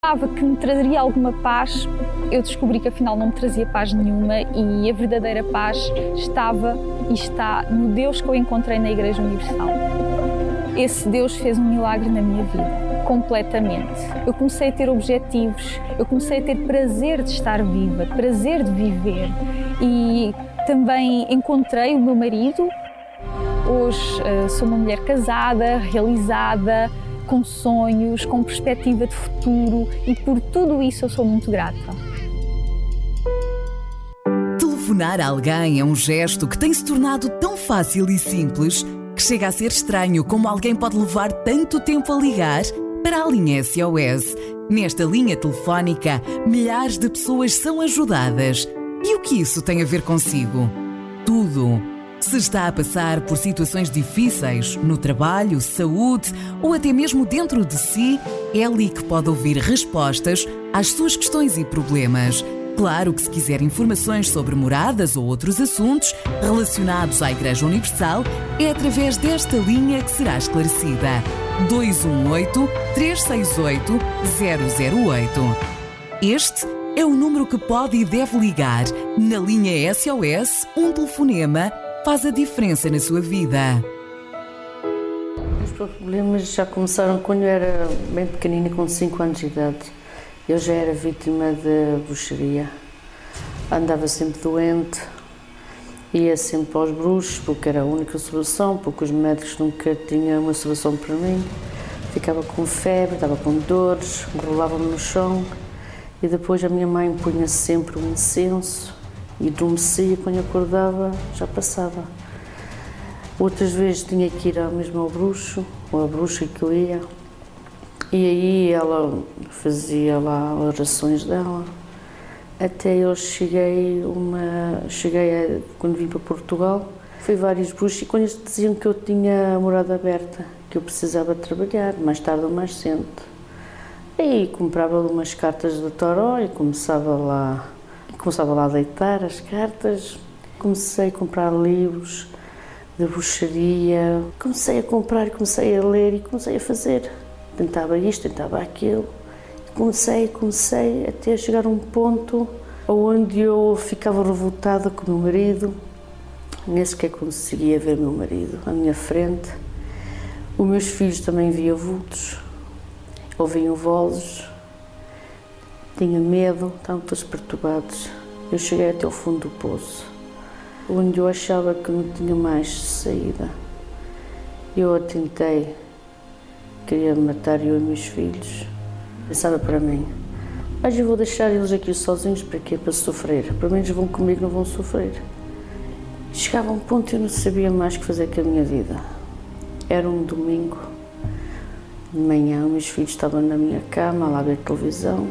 Achava que me traria alguma paz, eu descobri que afinal não me trazia paz nenhuma e a verdadeira paz estava e está no Deus que eu encontrei na Igreja Universal. Esse Deus fez um milagre na minha vida, completamente. Eu comecei a ter objetivos, eu comecei a ter prazer de estar viva, prazer de viver e também encontrei o meu marido. Hoje sou uma mulher casada, realizada, com sonhos, com perspectiva de futuro e por tudo isso eu sou muito grata. Telefonar a alguém é um gesto que tem se tornado tão fácil e simples que chega a ser estranho como alguém pode levar tanto tempo a ligar para a linha SOS. Nesta linha telefónica, milhares de pessoas são ajudadas. E o que isso tem a ver consigo? Tudo. Se está a passar por situações difíceis no trabalho, saúde ou até mesmo dentro de si, é ali que pode ouvir respostas às suas questões e problemas. Claro que se quiser informações sobre moradas ou outros assuntos relacionados à Igreja Universal, é através desta linha que será esclarecida. 218-368-008. Este é o número que pode e deve ligar. Na linha SOS, um telefonema faz a diferença na sua vida. Os problemas já começaram quando eu era bem pequenina, com 5 anos de idade. Eu já era vítima de bruxaria. Andava sempre doente, ia sempre aos bruxos, porque era a única solução, porque os médicos nunca tinham uma solução para mim. Ficava com febre, estava com dores, rolava-me no chão e depois a minha mãe punha sempre um incenso e adormecia, quando eu acordava já passava. Outras vezes tinha que ir mesmo ao bruxo, ou à bruxa que eu ia, e aí ela fazia lá orações dela, até eu quando vim para Portugal, fui vários bruxos e quando eles diziam que eu tinha a morada aberta, que eu precisava trabalhar, mais tarde ou mais cedo. Aí comprava umas cartas do taró e começava lá a deitar as cartas, comecei a comprar livros de bruxaria, comecei a comprar, comecei a ler e comecei a fazer. Tentava isto, tentava aquilo, comecei até chegar a um ponto onde eu ficava revoltada com o meu marido, nem sequer conseguia ver o meu marido à minha frente. Os meus filhos também viam vultos, ouviam vozes. Tinha medo, estavam todos perturbados. Eu cheguei até ao fundo do poço, onde eu achava que não tinha mais saída. Eu tentei, queria matar eu e meus filhos. Pensava para mim, mas eu vou deixar eles aqui sozinhos para quê? Para sofrer. Pelo menos vão comigo, não vão sofrer. Chegava a um ponto e eu não sabia mais o que fazer com a minha vida. Era um domingo, de manhã, meus filhos estavam na minha cama, lá a ver televisão.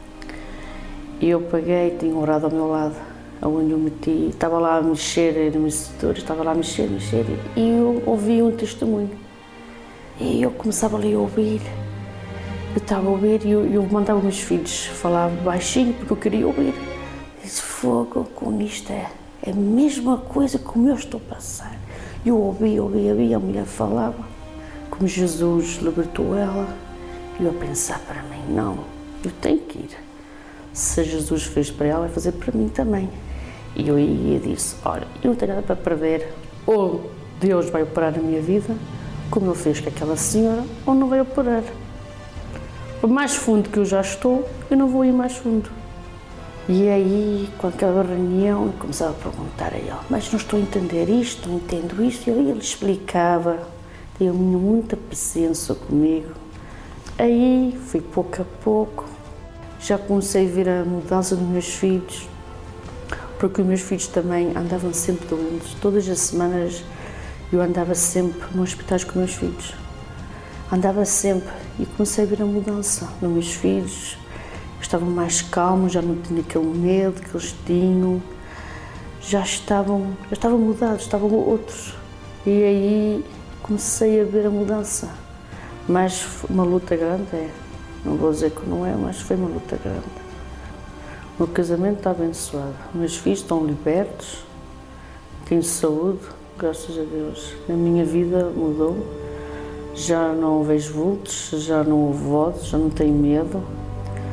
E eu peguei, tinha um orado ao meu lado, onde eu meti, estava lá a mexer no setor, estava lá a mexer, e eu ouvi um testemunho. E eu começava ali a ouvir, eu estava a ouvir e eu mandava os meus filhos falar baixinho, porque eu queria ouvir. Disse, fogo, com isto é a mesma coisa como eu estou a passar. Eu ouvi, a mulher falava, como Jesus libertou ela, e eu a pensar para mim, não, eu tenho que ir. Se Jesus fez para ela, vai fazer para mim também. E eu ia e disse, olha, eu não tenho nada para perder, ou Deus vai operar na minha vida, como Ele fez com aquela senhora, ou não vai operar. Por mais fundo que eu já estou, eu não vou ir mais fundo. E aí, com aquela reunião, eu começava a perguntar a ele, mas não estou a entender isto, não entendo isto, e ele explicava, tinha muita paciência comigo. Aí, fui pouco a pouco, já comecei a ver a mudança dos meus filhos, porque os meus filhos também andavam sempre doentes. Todas as semanas eu andava sempre nos hospitais com os meus filhos. Andava sempre e comecei a ver a mudança nos meus filhos. Estavam mais calmos, já não tinha aquele medo que eles tinham. Já estavam mudados, estavam outros. E aí comecei a ver a mudança. Mas foi uma luta grande, Não vou dizer que não é, mas foi uma luta grande. O meu casamento está abençoado. Meus filhos estão libertos, tenho saúde, graças a Deus. A minha vida mudou. Já não vejo vultos, já não ouvo vozes, já não tenho medo.